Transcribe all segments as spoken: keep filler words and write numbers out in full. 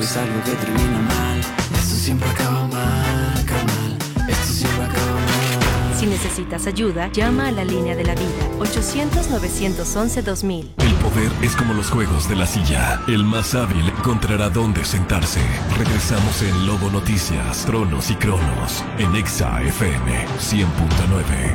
Es algo que termina mal, esto siempre acaba mal, carnal, esto siempre acaba mal. Si necesitas ayuda, llama a la línea de la vida, ochocientos, novecientos once, dos mil. El poder es como los juegos de la silla. El más hábil encontrará dónde sentarse. Regresamos en Lobo Noticias, Tronos y Cronos, en Exa F M cien punto nueve.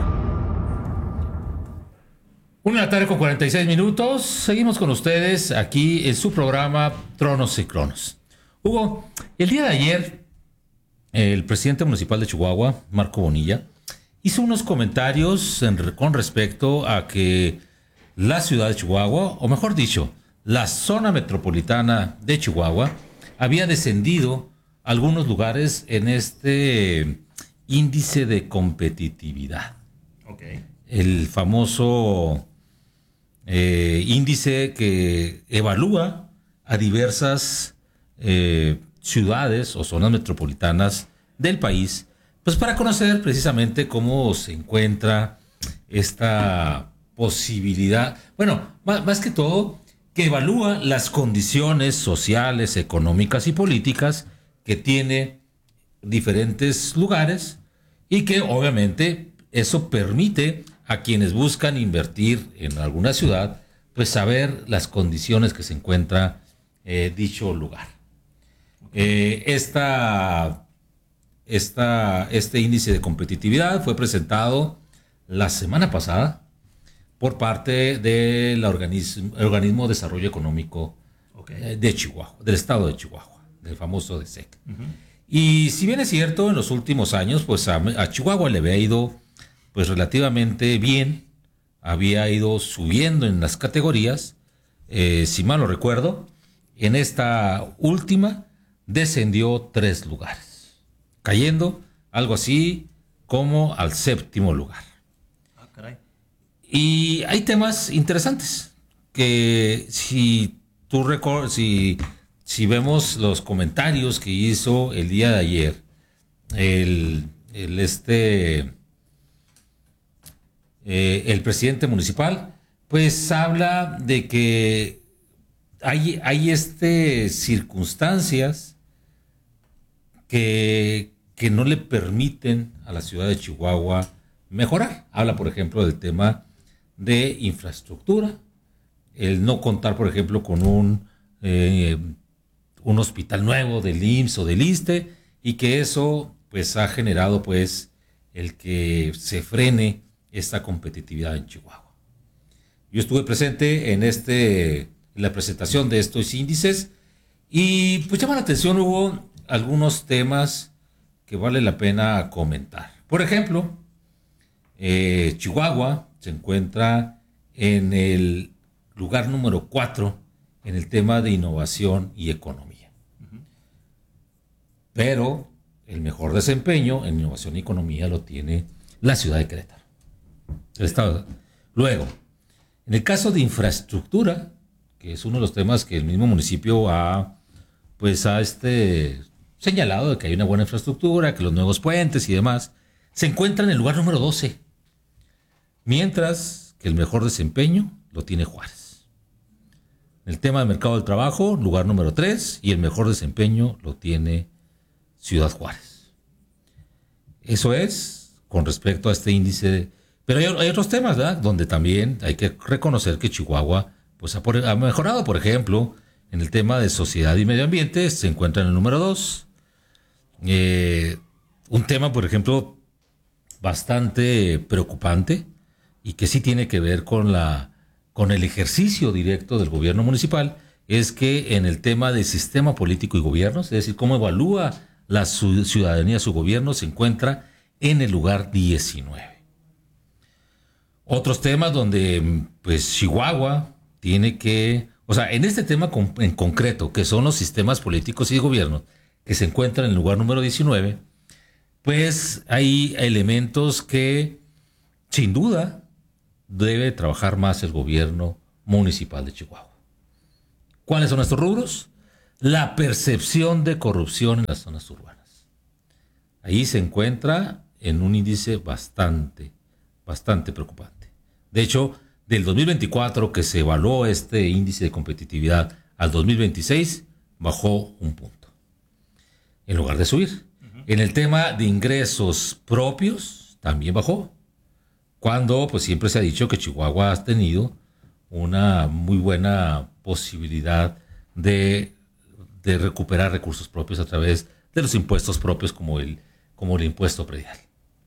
Una de la tarde con cuarenta y seis minutos. Seguimos con ustedes aquí en su programa Tronos y Cronos. Hugo, el día de ayer, el presidente municipal de Chihuahua, Marco Bonilla, hizo unos comentarios en, con respecto a que la ciudad de Chihuahua, o mejor dicho, la zona metropolitana de Chihuahua, había descendido a algunos lugares en este índice de competitividad. Okay. El famoso eh, índice que evalúa a diversas eh, ciudades o zonas metropolitanas del país, pues para conocer precisamente cómo se encuentra esta posibilidad, bueno, más, más que todo, que evalúa las condiciones sociales, económicas y políticas que tiene diferentes lugares y que obviamente eso permite a quienes buscan invertir en alguna ciudad, pues saber las condiciones que se encuentra eh, dicho lugar. Eh, esta, esta, este índice de competitividad fue presentado la semana pasada por parte del organismo, organismo de Desarrollo Económico okay. eh, de Chihuahua, del estado de Chihuahua, del famoso D E S E C. Uh-huh. Y si bien es cierto, en los últimos años, pues a, a Chihuahua le había ido pues relativamente bien, había ido subiendo en las categorías, eh, si mal no recuerdo, en esta última descendió tres lugares, cayendo algo así como al séptimo lugar. Ah, caray. Y hay temas interesantes que si tú recuerdas, si, si vemos los comentarios que hizo el día de ayer, el, el este eh, el presidente municipal, pues habla de que hay, hay este circunstancias que, que no le permiten a la ciudad de Chihuahua mejorar. Habla, por ejemplo, del tema de infraestructura, el no contar, por ejemplo, con un, eh, un hospital nuevo del I M S S o del ISSSTE, y que eso pues ha generado pues el que se frene esta competitividad en Chihuahua. Yo estuve presente en este en la presentación de estos índices y pues llama la atención, hubo algunos temas que vale la pena comentar. Por ejemplo, eh, Chihuahua se encuentra en el lugar número cuatro en el tema de innovación y economía. Uh-huh. Pero el mejor desempeño en innovación y economía lo tiene la ciudad de Querétaro, el estado. Luego, en el caso de infraestructura, que es uno de los temas que el mismo municipio ha, pues, ha este, señalado de que hay una buena infraestructura, que los nuevos puentes y demás, se encuentra en el lugar número doce, mientras que el mejor desempeño lo tiene Juárez. El tema del mercado del trabajo, lugar número tres, y el mejor desempeño lo tiene Ciudad Juárez. Eso es con respecto a este índice. De, pero hay, hay otros temas, ¿verdad?, donde también hay que reconocer que Chihuahua pues, ha, por, ha mejorado. Por ejemplo, en el tema de sociedad y medio ambiente se encuentra en el número dos. Eh, un tema, por ejemplo, bastante preocupante y que sí tiene que ver con la con el ejercicio directo del gobierno municipal, es que en el tema de sistema político y gobierno, es decir, cómo evalúa la ciudadanía su gobierno, se encuentra en el lugar diecinueve. Otros temas donde pues Chihuahua tiene que, o sea, en este tema en concreto, que son los sistemas políticos y de gobierno, que se encuentran en el lugar número diecinueve, pues hay elementos que sin duda debe trabajar más el gobierno municipal de Chihuahua. ¿Cuáles son estos rubros? La percepción de corrupción en las zonas urbanas. Ahí se encuentra en un índice bastante, bastante preocupante. De hecho, del dos mil veinticuatro, que se evaluó este índice de competitividad, al dos mil veintiséis, bajó un punto, en lugar de subir. Uh-huh. En el tema de ingresos propios, también bajó, cuando pues siempre se ha dicho que Chihuahua ha tenido una muy buena posibilidad de, de recuperar recursos propios a través de los impuestos propios como el, como el impuesto predial.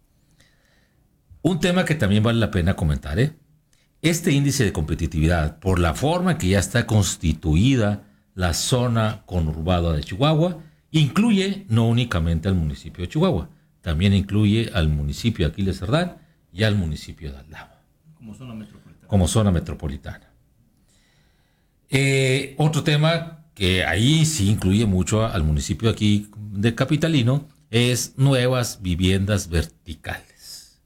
Un tema que también vale la pena comentar, ¿eh? Este índice de competitividad, por la forma en que ya está constituida la zona conurbada de Chihuahua, incluye no únicamente al municipio de Chihuahua, también incluye al municipio de Aquiles Cerdán y al municipio de Aldama. Como zona metropolitana. Como zona metropolitana. Eh, otro tema que ahí sí incluye mucho al municipio aquí de Capitalino es nuevas viviendas verticales.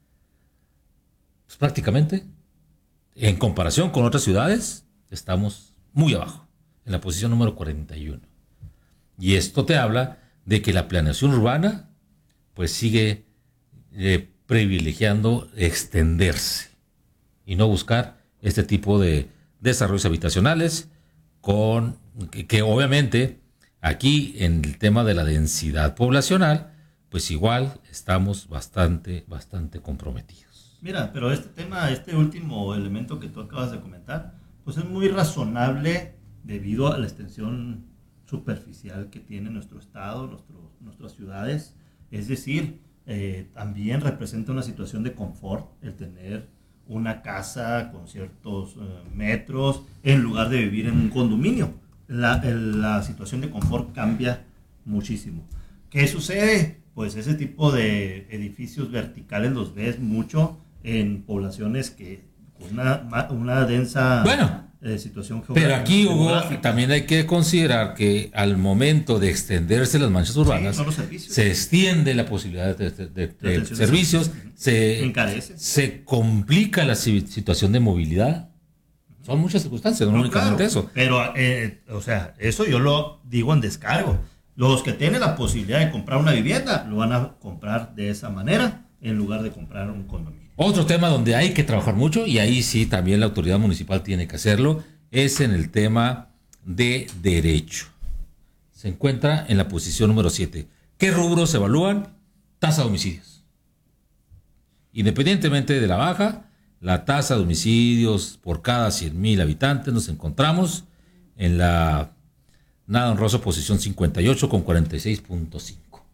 Pues prácticamente, en comparación con otras ciudades, estamos muy abajo, en la posición número cuarenta y uno. Y esto te habla de que la planeación urbana pues sigue eh, privilegiando extenderse y no buscar este tipo de desarrollos habitacionales con que, que obviamente aquí en el tema de la densidad poblacional pues igual estamos bastante bastante comprometidos. Mira, pero este tema, este último elemento que tú acabas de comentar, pues es muy razonable debido a la extensión superficial que tiene nuestro estado, nuestro, nuestras ciudades. Es decir, eh, también representa una situación de confort el tener una casa con ciertos uh, metros en lugar de vivir en un condominio. La, el, la situación de confort cambia muchísimo. ¿Qué sucede? Pues ese tipo de edificios verticales los ves mucho en poblaciones que con una, una densa bueno, eh, situación geográfica. Pero aquí, Hugo, también hay que considerar que al momento de extenderse las manchas urbanas, sí, se extiende la posibilidad de, de, de, de, de servicios, se encarece, se complica la situación de movilidad. Son muchas circunstancias, no, no únicamente claro, eso. Pero, eh, o sea, eso yo lo digo en descargo. Los que tienen la posibilidad de comprar una vivienda lo van a comprar de esa manera en lugar de comprar un condominio. Otro tema donde hay que trabajar mucho, y ahí sí también la autoridad municipal tiene que hacerlo, es en el tema de derecho. Se encuentra en la posición número siete. ¿Qué rubros se evalúan? Tasa de homicidios. Independientemente de la baja, la tasa de homicidios por cada cien mil habitantes nos encontramos en la nada honrosa posición cincuenta y ocho con cuarenta y seis punto cinco.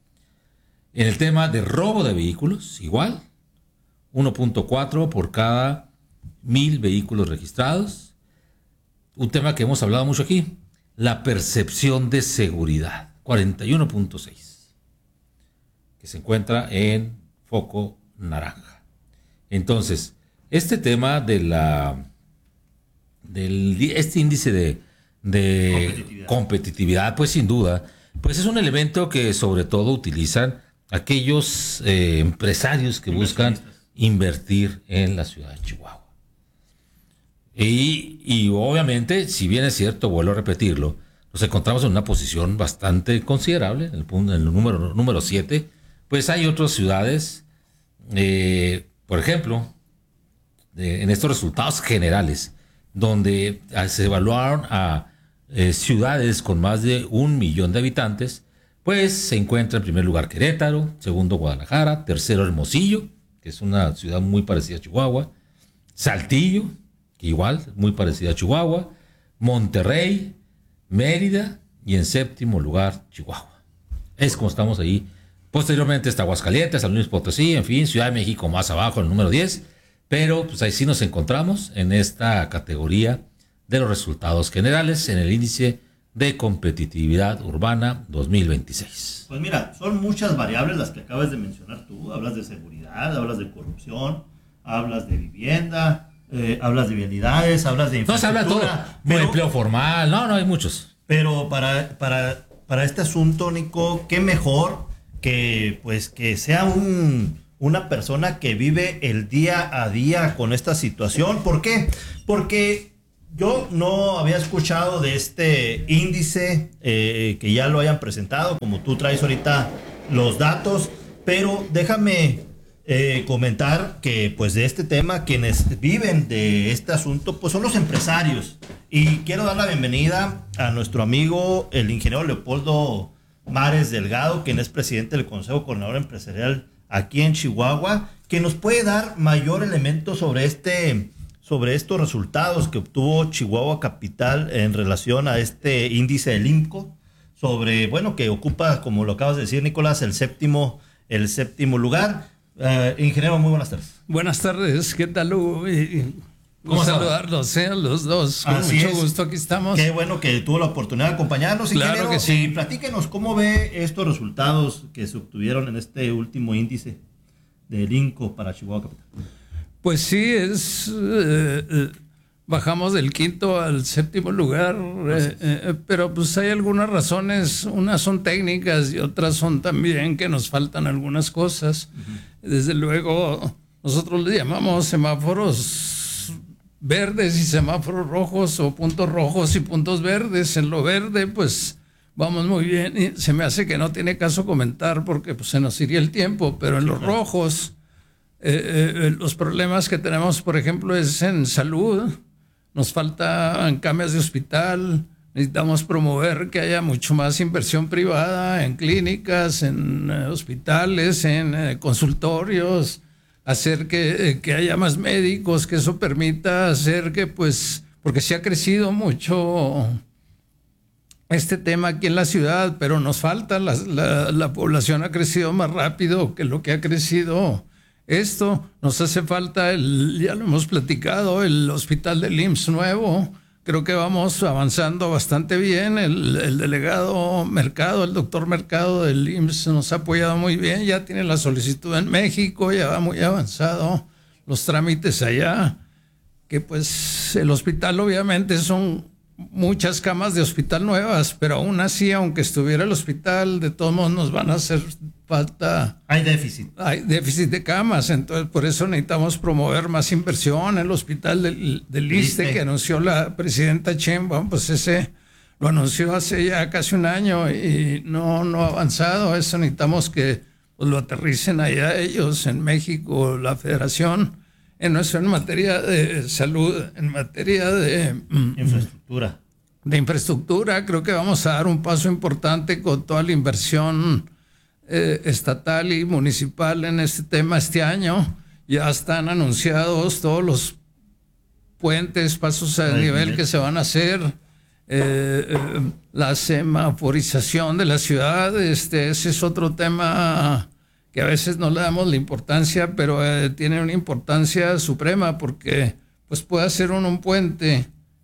En el tema de robo de vehículos, igual, uno punto cuatro por cada mil vehículos registrados. Un tema que hemos hablado mucho aquí, la percepción de seguridad, cuarenta y uno punto seis, que se encuentra en foco naranja. Entonces, este tema de la del este índice de, de competitividad. competitividad, pues sin duda, pues es un elemento que sobre todo utilizan aquellos eh, empresarios que buscan invertir en la ciudad de Chihuahua. Y, y obviamente, si bien es cierto, vuelvo a repetirlo, nos encontramos en una posición bastante considerable, en el, punto, en el número número siete, pues hay otras ciudades, eh, por ejemplo, de, en estos resultados generales, donde se evaluaron a eh, ciudades con más de un millón de habitantes, pues se encuentra en primer lugar Querétaro, segundo Guadalajara, tercero Hermosillo, que es una ciudad muy parecida a Chihuahua, Saltillo, que igual, muy parecida a Chihuahua, Monterrey, Mérida y en séptimo lugar Chihuahua. Es como estamos ahí. Posteriormente está Aguascalientes, San Luis Potosí, en fin, Ciudad de México más abajo, en el número diez, pero pues ahí sí nos encontramos en esta categoría de los resultados generales en el índice de competitividad urbana dos mil veintiséis. Pues mira, son muchas variables las que acabas de mencionar tú. Hablas de seguridad, hablas de corrupción, hablas de vivienda, eh, hablas de vialidades, hablas de infraestructura. No, se habla todo, pero, empleo formal, no, no hay muchos. Pero para, para, para este asunto, Nico, qué mejor que pues que sea un, una persona que vive el día a día con esta situación. ¿Por qué? Porque yo no había escuchado de este índice, eh, que ya lo hayan presentado, como tú traes ahorita los datos, pero déjame Eh, comentar que pues de este tema quienes viven de este asunto pues son los empresarios, y quiero dar la bienvenida a nuestro amigo el ingeniero Leopoldo Mares Delgado, quien es presidente del Consejo Coordinador Empresarial aquí en Chihuahua, que nos puede dar mayor elemento sobre este sobre estos resultados que obtuvo Chihuahua Capital en relación a este índice del IMCO, sobre, bueno, que ocupa, como lo acabas de decir, Nicolás, el séptimo el séptimo lugar. Uh, ingeniero, muy buenas tardes. Buenas tardes, ¿qué tal, Hugo? ¿Cómo saludarlos, eh, los dos, con Así mucho es. gusto, aquí estamos. Qué bueno que tuvo la oportunidad de acompañarnos. Claro ingeniero, que sí. Y platíquenos cómo ve estos resultados que se obtuvieron en este último índice del INCO para Chihuahua Capital. Pues sí, es eh, eh, bajamos del quinto al séptimo lugar, eh, eh, pero pues hay algunas razones, unas son técnicas y otras son también que nos faltan algunas cosas. Uh-huh. Desde luego, nosotros le llamamos semáforos verdes y semáforos rojos, o puntos rojos y puntos verdes. En lo verde, pues vamos muy bien, y se me hace que no tiene caso comentar porque pues, se nos iría el tiempo, pero en los rojos, eh, eh, los problemas que tenemos, por ejemplo, es en salud. Nos faltan camas de hospital, necesitamos promover que haya mucho más inversión privada en clínicas, en eh, hospitales, en eh, consultorios, hacer que, eh, que haya más médicos, que eso permita hacer que, pues, porque sí ha crecido mucho este tema aquí en la ciudad, pero nos falta, la, la, la población ha crecido más rápido que lo que ha crecido esto. Nos hace falta, el, ya lo hemos platicado, el hospital del I M S S nuevo. Creo que vamos avanzando bastante bien. El, el delegado Mercado, el doctor Mercado del I M S S nos ha apoyado muy bien. Ya tiene la solicitud en México, ya va muy avanzado los trámites allá. Que pues el hospital obviamente son muchas camas de hospital nuevas, pero aún así, aunque estuviera el hospital, de todos modos nos van a hacer falta. Hay déficit. Hay déficit de camas, entonces por eso necesitamos promover más inversión. El hospital del, del ISSSTE que anunció la presidenta Sheinbaum, pues ese lo anunció hace ya casi un año y no, no ha avanzado. Eso necesitamos que pues, lo aterricen allá ellos en México, la federación. En eso, en materia de salud, en materia de infraestructura. De infraestructura, creo que vamos a dar un paso importante con toda la inversión eh, estatal y municipal en este tema este año. Ya están anunciados todos los puentes, pasos a nivel que se van a hacer, eh, eh, la semaforización de la ciudad. Este, ese es otro tema que a veces no le damos la importancia, pero eh, tiene una importancia suprema porque pues puede hacer uno un puente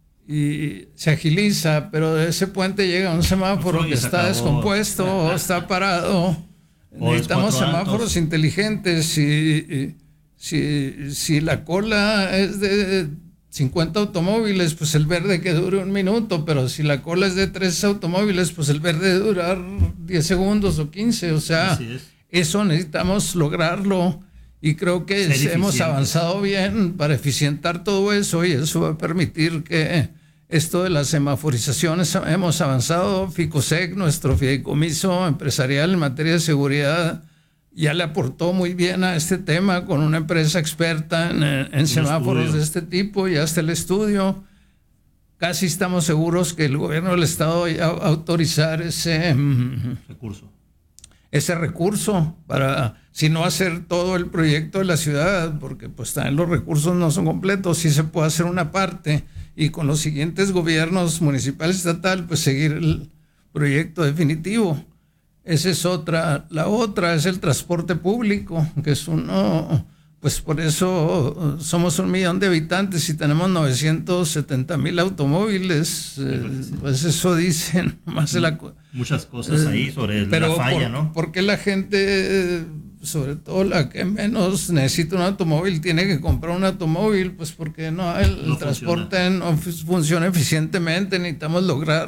y se agiliza, pero de ese puente llega un semáforo que está acabó. descompuesto o está parado. O necesitamos semáforos altos. inteligentes. Y, y, si, si la cola es de cincuenta automóviles, pues el verde que dure un minuto, pero si la cola es de tres automóviles, pues el verde debe durar diez segundos o quince, o sea... Eso necesitamos lograrlo y creo que hemos avanzado bien para eficientar todo eso y eso va a permitir que esto de las semaforizaciones hemos avanzado. Ficosec, nuestro fideicomiso empresarial en materia de seguridad, ya le aportó muy bien a este tema con una empresa experta en, en semáforos estudio. de este tipo, ya está el estudio. Casi estamos seguros que el gobierno del estado va a autorizar ese recurso. ese recurso para, si no hacer todo el proyecto de la ciudad, porque pues también los recursos no son completos, sí se puede hacer una parte y con los siguientes gobiernos municipal y estatal, pues seguir el proyecto definitivo. Esa es otra. La otra es el transporte público, que es uno, pues por eso somos un millón de habitantes y tenemos novecientos setenta mil automóviles, eh, pues eso dicen, más de la... Muchas cosas ahí sobre Pero la falla, por, ¿no? ¿Por qué la gente, sobre todo la que menos necesita un automóvil, tiene que comprar un automóvil? Pues porque no el, no el transporte no funciona eficientemente. Necesitamos lograr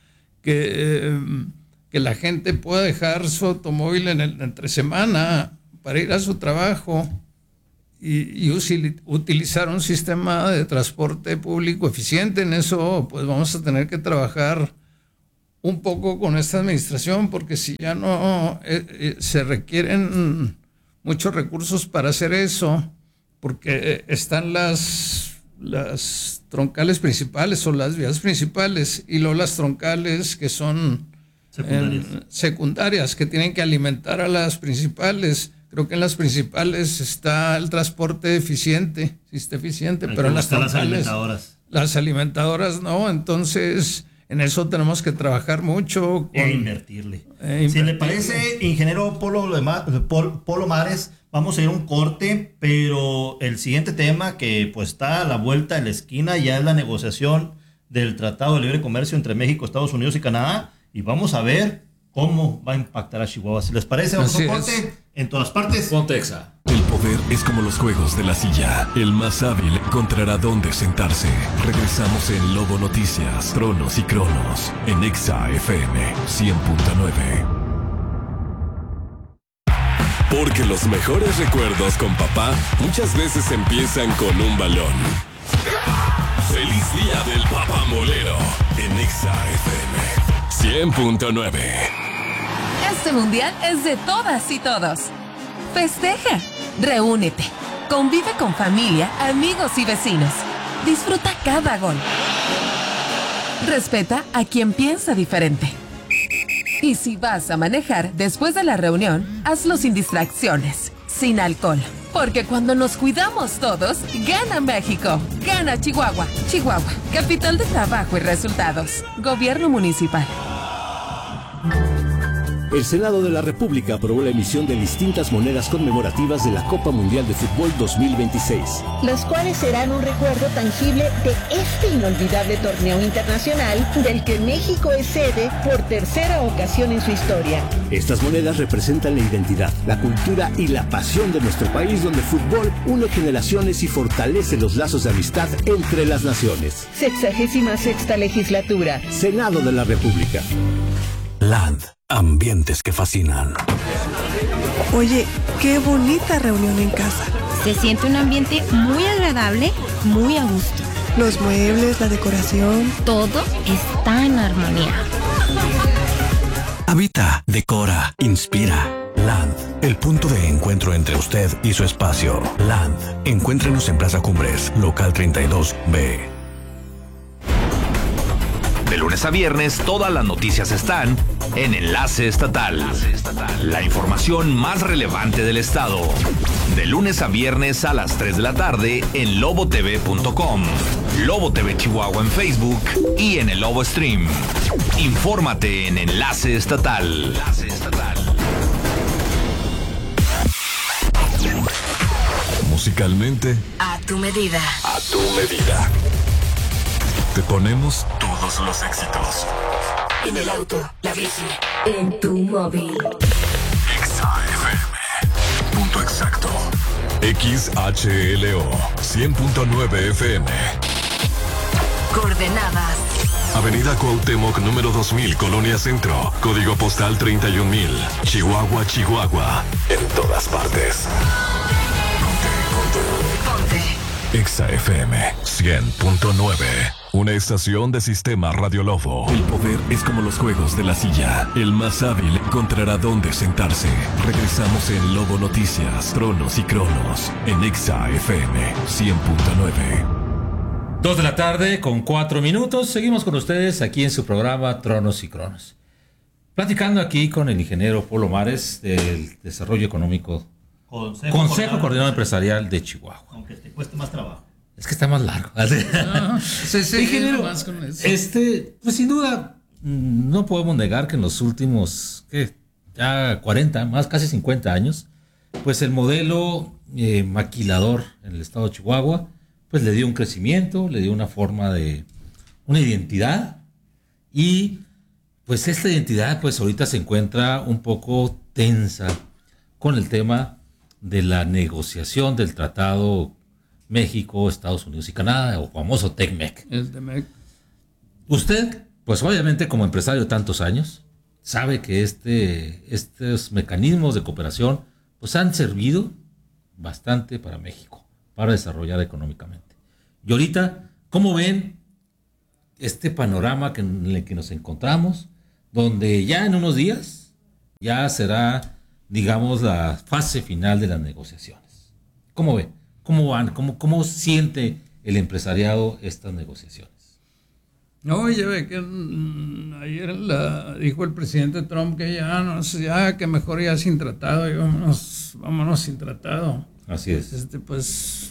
que, que la gente pueda dejar su automóvil en el, entre semana para ir a su trabajo y, y usil, utilizar un sistema de transporte público eficiente. En eso pues vamos a tener que trabajar un poco con esta administración, porque si ya no eh, eh, se requieren muchos recursos para hacer eso, porque están las, las troncales principales o las vías principales y luego las troncales que son Secundarias. eh, secundarias, que tienen que alimentar a las principales. Creo que en las principales está el transporte eficiente, sí está eficiente, Hay pero que en las buscar las troncales, alimentadoras. las alimentadoras no, entonces en eso tenemos que trabajar mucho. Con, E invertirle. e Si le invertirle. parece, ingeniero Polo, Lema- Pol- Polo Mares, vamos a ir a un corte, pero el siguiente tema que pues está a la vuelta de la esquina ya es la negociación del Tratado de Libre Comercio entre México, Estados Unidos y Canadá, y vamos a ver cómo va a impactar a Chihuahua. Si les parece, vamos a un Así corte es. en todas partes. Pontexa. El poder es como los juegos de la silla. El más hábil encontrará dónde sentarse. Regresamos en Lobo Noticias, Tronos y Cronos, en Exa F M cien punto nueve. Porque los mejores recuerdos con papá muchas veces empiezan con un balón. Feliz día del papamolero en Exa F M cien punto nueve. Este mundial es de todas y todos. Festeja, reúnete, convive con familia, amigos y vecinos. Disfruta cada gol. Respeta a quien piensa diferente. Y si vas a manejar después de la reunión, hazlo sin distracciones, sin alcohol. Porque cuando nos cuidamos todos, gana México, gana Chihuahua. Chihuahua, capital de trabajo y resultados. Gobierno municipal. El Senado de la República aprobó la emisión de distintas monedas conmemorativas de la Copa Mundial de Fútbol dos mil veintiséis. Las cuales serán un recuerdo tangible de este inolvidable torneo internacional del que México es sede por tercera ocasión en su historia. Estas monedas representan la identidad, la cultura y la pasión de nuestro país, donde el fútbol une generaciones y fortalece los lazos de amistad entre las naciones. Sexagésima sexta legislatura. Senado de la República. Land, ambientes que fascinan. Oye, qué bonita reunión en casa. Se siente un ambiente muy agradable, muy a gusto. Los muebles, la decoración. Todo está en armonía. Habita, decora, inspira. Land, el punto de encuentro entre usted y su espacio. Land, encuéntrenos en Plaza Cumbres, local treinta y dos B. De lunes a viernes, todas las noticias están en Enlace Estatal. La información más relevante del estado. De lunes a viernes a las tres de la tarde en lobo t v punto com, Lobo T V Chihuahua en Facebook y en el Lobo Stream. Infórmate en Enlace Estatal. Musicalmente, A tu medida. a tu medida. Te ponemos todos los éxitos. En el auto, la bici, en tu móvil. Exa F M. Punto exacto. X H L O cien punto nueve F M. Coordenadas. Avenida Cuauhtémoc número dos mil, Colonia Centro. Código postal treinta y un mil. Chihuahua, Chihuahua. En todas partes. Ponte. Exa F M cien punto nueve. Una estación de Sistema Radio Lobo. El poder es como los juegos de la silla. El más hábil encontrará dónde sentarse. Regresamos en Lobo Noticias, Tronos y Cronos, en Exa F M cien punto nueve. Dos de la tarde con cuatro minutos. Seguimos con ustedes aquí en su programa Tronos y Cronos. Platicando aquí con el ingeniero Polo Mares del Desarrollo Económico. Consejo, Consejo Coordinador Empresarial de Chihuahua. Aunque te cueste más trabajo. Es que está más largo. No, sí, sí, Ingeniero, más con eso. este, pues sin duda, no podemos negar que en los últimos, ¿qué? Ya cuarenta, más casi cincuenta años, pues el modelo eh, maquilador en el estado de Chihuahua, pues le dio un crecimiento, le dio una forma de, una identidad, y pues esta identidad, pues ahorita se encuentra un poco tensa con el tema de la negociación del tratado México, Estados Unidos y Canadá, o famoso TECMEC. El TECMEC. Usted, pues obviamente como empresario de tantos años, sabe que este, estos mecanismos de cooperación pues han servido bastante para México, para desarrollar económicamente. Y ahorita, ¿cómo ven este panorama que, en el que nos encontramos, donde ya en unos días ya será digamos, la fase final de las negociaciones. ¿Cómo ve? ¿Cómo van? ¿Cómo, cómo siente el empresariado estas negociaciones? No, ya ve que mm, ayer la, dijo el presidente Trump que ya no sé, ya que mejor ya sin tratado, y vámonos, vámonos sin tratado. Así es. Este, pues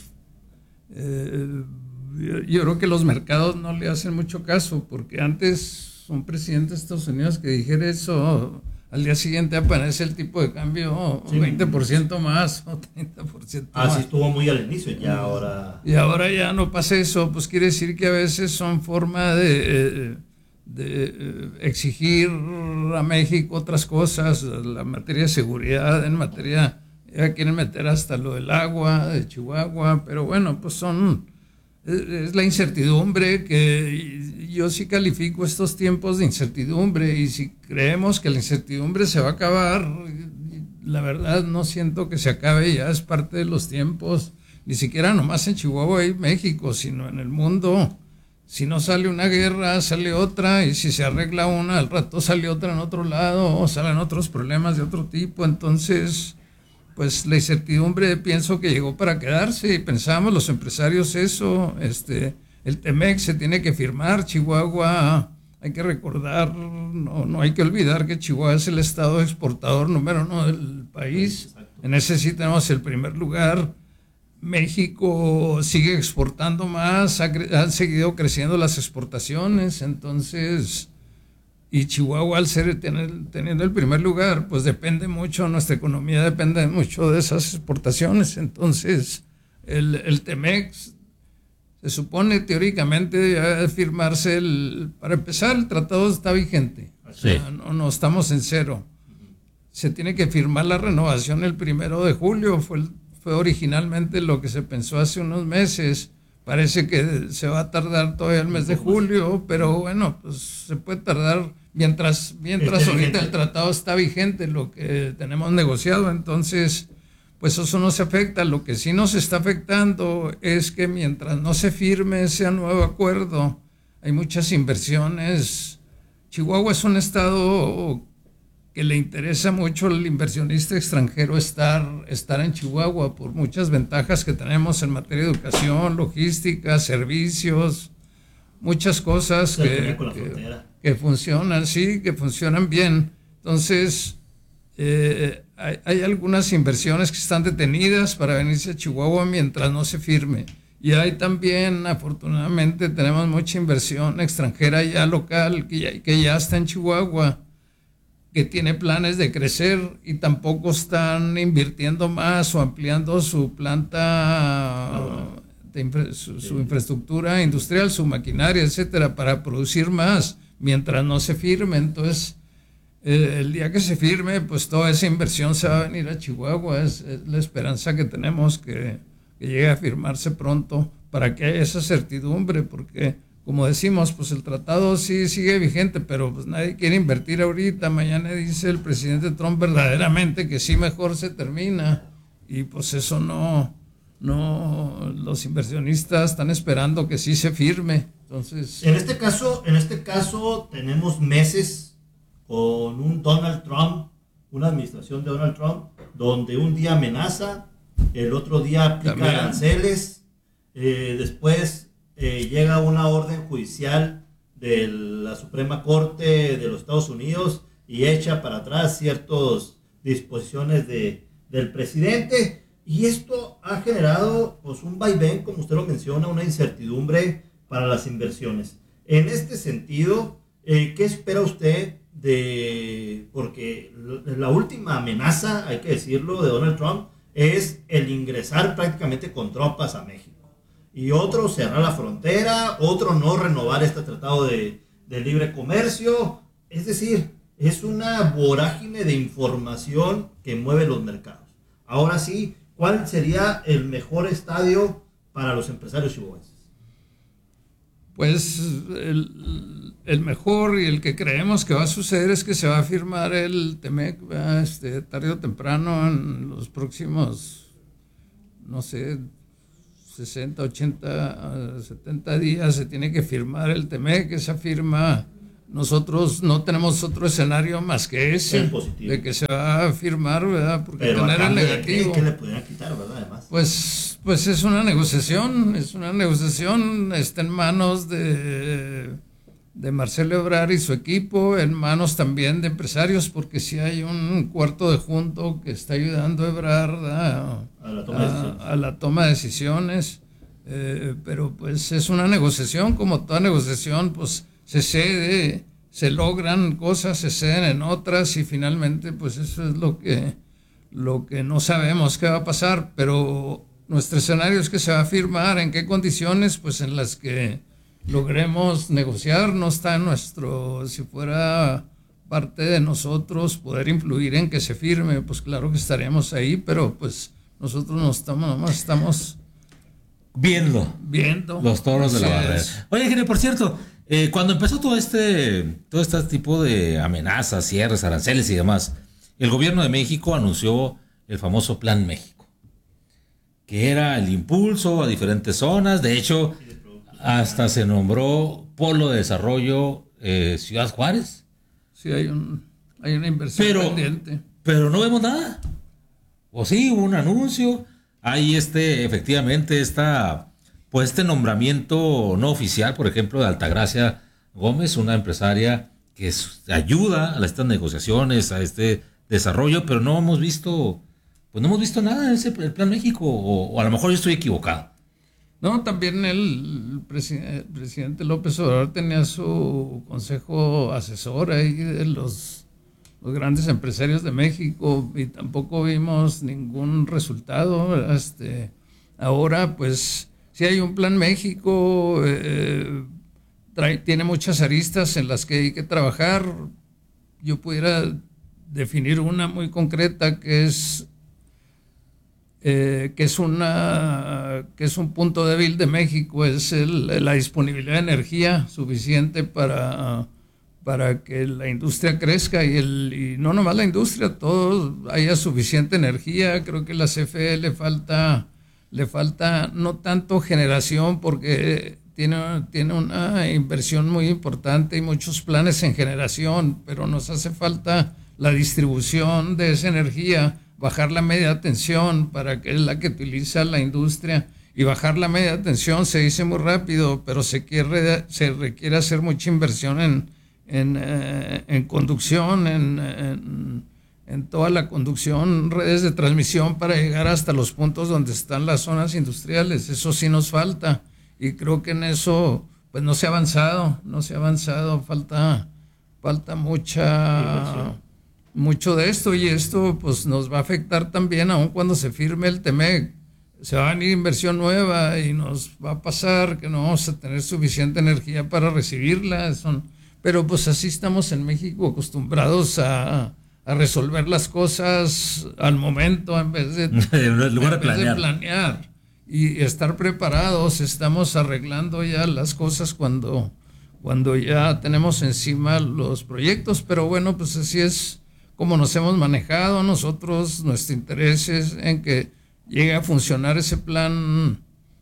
eh, yo, yo creo que los mercados no le hacen mucho caso, porque antes un presidente de Estados Unidos que dijera eso, al día siguiente aparece el tipo de cambio sí. veinte por ciento más o treinta por ciento ah, más. sí estuvo muy al inicio, ya ahora... Y ahora ya no pasa eso, pues quiere decir que a veces son forma de, de exigir a México otras cosas, la materia de seguridad, en materia, ya quieren meter hasta lo del agua, de Chihuahua, pero bueno, pues son... Es la incertidumbre que yo sí califico estos tiempos de incertidumbre, y si creemos que la incertidumbre se va a acabar, la verdad no siento que se acabe, ya es parte de los tiempos, ni siquiera nomás en Chihuahua y México, sino en el mundo. Si no sale una guerra, sale otra, y si se arregla una, al rato sale otra en otro lado, o salen otros problemas de otro tipo. Entonces, pues la incertidumbre pienso que llegó para quedarse, y pensábamos los empresarios eso, este, el T-M E C se tiene que firmar, Chihuahua, hay que recordar, no, no hay que olvidar que Chihuahua es el estado exportador número uno del país, en ese sí tenemos el primer lugar. México sigue exportando más, ha cre- han seguido creciendo las exportaciones, entonces... Y Chihuahua, al ser tener, teniendo el primer lugar, pues depende mucho, nuestra economía depende mucho de esas exportaciones. Entonces, el, el T-M E C se supone teóricamente debe firmarse, el, para empezar, el tratado está vigente. Sí. O sea, no, no estamos en cero. Se tiene que firmar la renovación el primero de julio, fue, el, fue originalmente lo que se pensó hace unos meses. Parece que se va a tardar todavía el mes de julio, pero bueno, pues se puede tardar mientras, mientras ahorita vigente. El tratado está vigente, lo que tenemos negociado. Entonces, pues eso no se afecta. Lo que sí nos está afectando es que mientras no se firme ese nuevo acuerdo, hay muchas inversiones. Chihuahua es un estado que le interesa mucho al inversionista extranjero estar, estar en Chihuahua por muchas ventajas que tenemos en materia de educación, logística, servicios, muchas cosas que, que, que funcionan, sí, que funcionan bien. Entonces, eh, hay, hay algunas inversiones que están detenidas para venirse a Chihuahua mientras no se firme. Y hay también, afortunadamente, tenemos mucha inversión extranjera ya local, que ya, que ya está en Chihuahua, que tiene planes de crecer y tampoco están invirtiendo más o ampliando su planta, no. de infra, su, su infraestructura industrial, su maquinaria, etcétera, para producir más mientras no se firme. Entonces, eh, el día que se firme, pues toda esa inversión se va a venir a Chihuahua. Es, es la esperanza que tenemos, que, que llegue a firmarse pronto para que haya esa certidumbre, porque como decimos, pues el tratado sí sigue vigente, pero pues nadie quiere invertir ahorita. Mañana dice el presidente Trump verdaderamente que sí mejor se termina, y pues eso no, no, los inversionistas están esperando que sí se firme. Entonces, en este caso, en este caso tenemos meses con un Donald Trump, una administración de Donald Trump, donde un día amenaza, el otro día aplica también aranceles, eh, después Eh, llega una orden judicial de la Suprema Corte de los Estados Unidos y echa para atrás ciertas disposiciones de, del presidente, y esto ha generado pues un vaivén, como usted lo menciona, una incertidumbre para las inversiones. En este sentido, eh, ¿qué espera usted de, porque la última amenaza, hay que decirlo, de Donald Trump es el ingresar prácticamente con tropas a México? Y otro cerrar la frontera, otro no renovar este tratado de, de libre comercio. Es decir, es una vorágine de información que mueve los mercados. Ahora sí, ¿cuál sería el mejor estadio para los empresarios chihuahuenses? Pues el, el mejor y el que creemos que va a suceder es que se va a firmar el T-M E C este, tarde o temprano, en los próximos, no sé, sesenta, ochenta, setenta días se tiene que firmar el T-M E C. Esa firma nosotros no tenemos otro escenario más que ese, de que se va a firmar, ¿verdad? Porque Pero tener el negativo. ¿Qué le pudieran quitar, verdad? Además. Pues, pues es una negociación, es una negociación, está en manos de, de Marcelo Ebrard y su equipo, en manos también de empresarios, porque si hay un cuarto de junto que está ayudando a Ebrard a, a, la, toma a, a la toma de decisiones, eh, pero pues es una negociación, como toda negociación, pues se cede, se logran cosas, se ceden en otras y finalmente pues eso es lo que, lo que no sabemos qué va a pasar, pero nuestro escenario es que se va a firmar, en qué condiciones, pues en las que logremos negociar, no está en nuestro, si fuera parte de nosotros poder influir en que se firme, pues claro que estaríamos ahí, pero pues nosotros no estamos, nomás estamos viendo, viendo los toros de la barrera. Es. Oye, ingeniero, por cierto, Eh, cuando empezó todo este, todo este tipo de amenazas, cierres, aranceles y demás, el gobierno de México anunció el famoso Plan México, que era el impulso a diferentes zonas. De hecho, hasta se nombró Polo de Desarrollo eh, Ciudad Juárez. Sí, hay, un, hay una inversión pero, pendiente. Pero no vemos nada. O sí, hubo un anuncio. Hay este, efectivamente, esta... Pues este nombramiento no oficial, por ejemplo, de Altagracia Gómez, una empresaria que es, ayuda a estas negociaciones, a este desarrollo, pero no hemos visto, pues no hemos visto nada en ese el Plan México, o, o a lo mejor yo estoy equivocado. No, también el, presi- el presidente López Obrador tenía su consejo asesor ahí de los, los grandes empresarios de México y tampoco vimos ningún resultado. Este, ahora, pues... Sí hay un Plan México, eh, trae, tiene muchas aristas en las que hay que trabajar. Yo pudiera definir una muy concreta que es, eh, que es, una, que es un punto débil de México, es el, la disponibilidad de energía suficiente para, para que la industria crezca y, el, y no nomás la industria, todo haya suficiente energía. Creo que a la C F E le falta... Le falta no tanto generación porque tiene, tiene una inversión muy importante y muchos planes en generación, pero nos hace falta la distribución de esa energía, bajar la media tensión para que es la que utiliza la industria, y bajar la media tensión se dice muy rápido, pero se, quiere, se requiere hacer mucha inversión en, en, eh, en conducción, en... en en toda la conducción, redes de transmisión para llegar hasta los puntos donde están las zonas industriales. Eso sí nos falta y creo que en eso pues no se ha avanzado, no se ha avanzado, falta, falta mucha, mucho de esto, y esto pues nos va a afectar también aun cuando se firme el TEMEC. Se va a venir inversión nueva y nos va a pasar que no vamos a tener suficiente energía para recibirla. Son, pero pues así estamos en México acostumbrados a... a resolver las cosas al momento en vez de, en lugar de, en vez planear. de planear y estar preparados. Estamos arreglando ya las cosas cuando, cuando ya tenemos encima los proyectos, pero bueno, pues así es como nos hemos manejado nosotros. Nuestro interés es en que llegue a funcionar ese Plan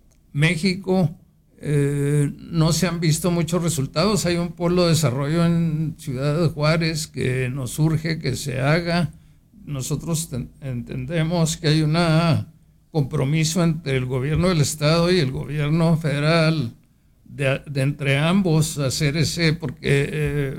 México. Eh, no se han visto muchos resultados. Hay un polo de desarrollo en Ciudad de Juárez que nos urge que se haga. Nosotros ten, entendemos que hay un compromiso entre el gobierno del estado y el gobierno federal de, de entre ambos hacer ese, porque eh,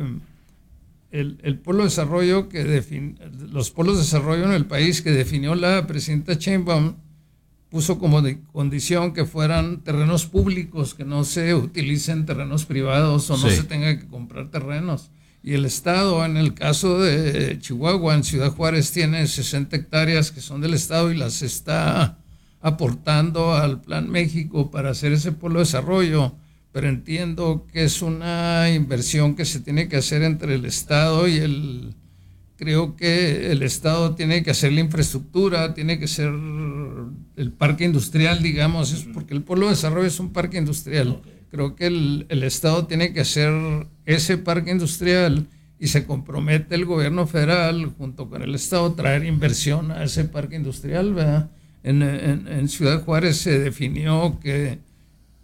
el, el polo de desarrollo que defin, los polos de desarrollo en el país que definió la presidenta Sheinbaum puso como de condición que fueran terrenos públicos, que no se utilicen terrenos privados o no Sí. se tenga que comprar terrenos. Y el Estado, en el caso de Chihuahua, en Ciudad Juárez, tiene sesenta hectáreas que son del Estado y las está aportando al Plan México para hacer ese polo de desarrollo. Pero entiendo que es una inversión que se tiene que hacer entre el Estado y el... Creo que el Estado tiene que hacer la infraestructura, tiene que ser el parque industrial, digamos, es porque el polo de desarrollo es un parque industrial. Okay. Creo que el, el Estado tiene que hacer ese parque industrial y se compromete el gobierno federal junto con el Estado a traer inversión a ese parque industrial, ¿verdad? En, en, en Ciudad Juárez se definió que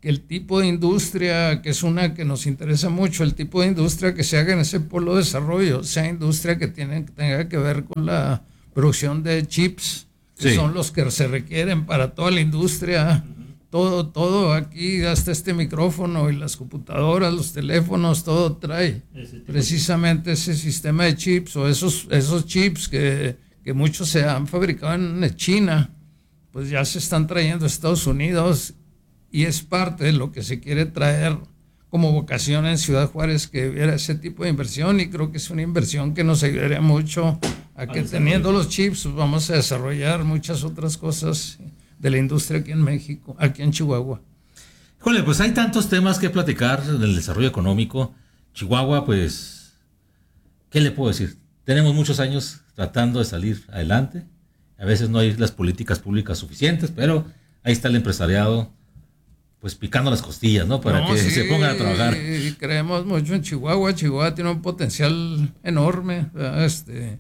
que el tipo de industria, que es una que nos interesa mucho, el tipo de industria que se haga en ese polo de desarrollo, sea industria que tiene, tenga que ver con la producción de chips, que sí. son los que se requieren para toda la industria. Uh-huh. Todo, todo aquí, hasta este micrófono y las computadoras, los teléfonos, todo trae precisamente ese sistema de chips o esos, esos chips que, que muchos se han fabricado en China, pues ya se están trayendo a Estados Unidos y es parte de lo que se quiere traer como vocación en Ciudad Juárez, que hubiera ese tipo de inversión, y creo que es una inversión que nos ayudaría mucho a que teniendo los chips pues vamos a desarrollar muchas otras cosas de la industria aquí en México, aquí en Chihuahua. Híjole, pues hay tantos temas que platicar del desarrollo económico. Chihuahua, pues, ¿qué le puedo decir? Tenemos muchos años tratando de salir adelante. A veces no hay las políticas públicas suficientes, pero ahí está el empresariado, pues picando las costillas, ¿no? Para no, que sí, se pongan a trabajar. Y creemos mucho en Chihuahua. Chihuahua tiene un potencial enorme, ¿verdad? Este...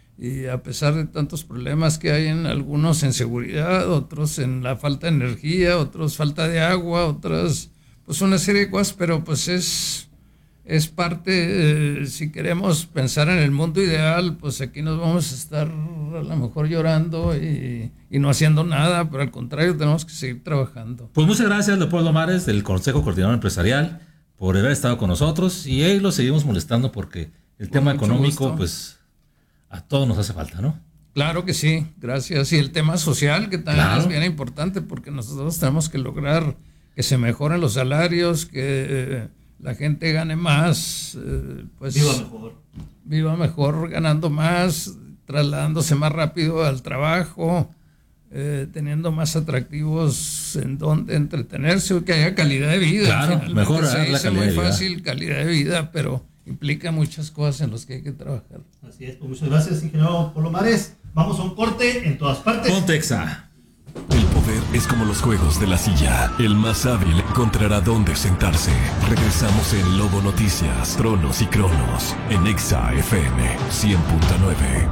Y a pesar de tantos problemas que hay en algunos en seguridad, otros en la falta de energía, otros falta de agua, otras, pues una serie de cosas, pero pues es, es parte, eh, si queremos pensar en el mundo ideal, pues aquí nos vamos a estar a lo mejor llorando y, y no haciendo nada, pero al contrario tenemos que seguir trabajando. Pues muchas gracias, Leopoldo Mares, del Consejo Coordinador Empresarial, por haber estado con nosotros, y ahí lo seguimos molestando porque el tema económico, gusto. pues... a todos nos hace falta, ¿no? Claro que sí, gracias. Y el tema social, que también claro. es bien importante, porque nosotros tenemos que lograr que se mejoren los salarios, que eh, la gente gane más, eh, pues viva mejor. Viva mejor, ganando más, trasladándose más rápido al trabajo, eh, teniendo más atractivos en donde entretenerse, que haya calidad de vida. Claro, mejor se la dice calidad muy de vida. fácil, calidad de vida, pero implica muchas cosas en las que hay que trabajar. Así es, pues muchas gracias, ingeniero Palomares. Vamos a un corte en todas partes. Contexa. El poder es como los juegos de la silla. El más hábil encontrará dónde sentarse. Regresamos en Lobo Noticias, Tronos y Cronos, en Exa F M cien punto nueve.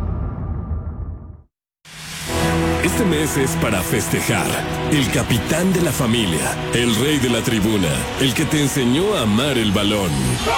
Este mes es para festejar. El capitán de la familia, el rey de la tribuna, el que te enseñó a amar el balón.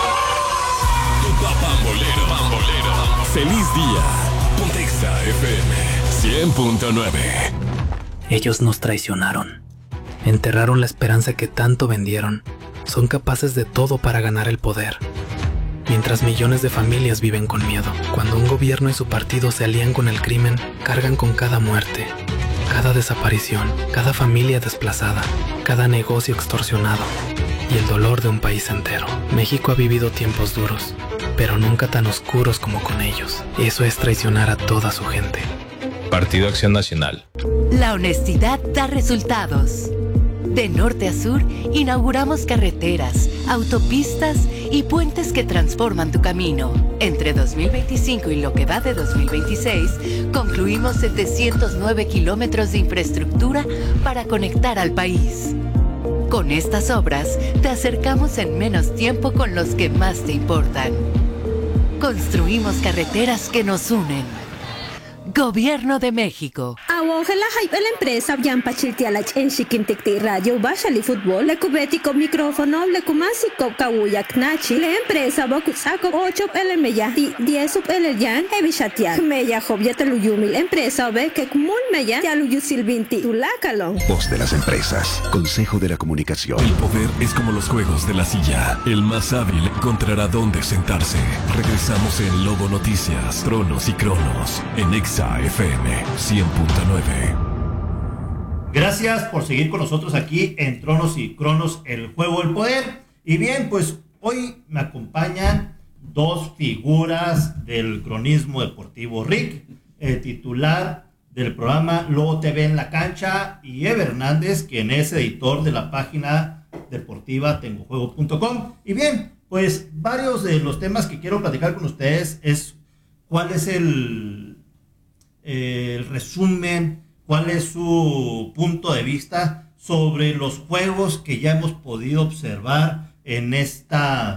Tu papá bolero. Pambolero. Feliz día. Pontexa F M cien punto nueve. Ellos nos traicionaron. Enterraron la esperanza que tanto vendieron. Son capaces de todo para ganar el poder. Mientras millones de familias viven con miedo. Cuando un gobierno y su partido se alían con el crimen, cargan con cada muerte, cada desaparición, cada familia desplazada, cada negocio extorsionado y el dolor de un país entero. México ha vivido tiempos duros, pero nunca tan oscuros como con ellos. Eso es traicionar a toda su gente. Partido Acción Nacional. La honestidad da resultados. De norte a sur, inauguramos carreteras, autopistas y puentes que transforman tu camino. Entre dos mil veinticinco y lo que va de dos mil veintiséis, concluimos setecientos nueve kilómetros de infraestructura para conectar al país. Con estas obras, te acercamos en menos tiempo con los que más te importan. Construimos carreteras que nos unen. Gobierno de México. Awongela hype la empresa Yampa Chiltialach en Chiquinticti Radio Bashali Fútbol, le cubetico micrófono, le kumasico kawuyak nachi, la empresa Bokusako ocho el meya, diez sub el yan, ebishatiak, meya hobya teluyumil, empresa ve que kumul meya, yaluyusil vinti, tulakalon. Voz de las empresas, Consejo de la Comunicación. El poder es como los juegos de la silla. El más hábil encontrará dónde sentarse. Regresamos en Lobo Noticias, Tronos y Cronos, en Exa F M cien punto nueve. Gracias por seguir con nosotros aquí en Tronos y Cronos, el juego del poder. Y bien, pues hoy me acompañan dos figuras del cronismo deportivo. Rick, el titular del programa Lobo T V en la cancha, y Eve Hernández, quien es editor de la página deportiva tengo juego punto com. Y bien, pues varios de los temas que quiero platicar con ustedes es cuál es el... el resumen, cuál es su punto de vista sobre los juegos que ya hemos podido observar en esta